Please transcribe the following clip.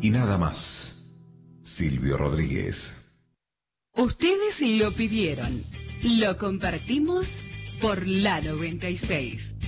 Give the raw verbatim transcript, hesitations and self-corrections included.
y nada más. Silvio Rodríguez. Ustedes lo pidieron. Lo compartimos por la noventa y seis.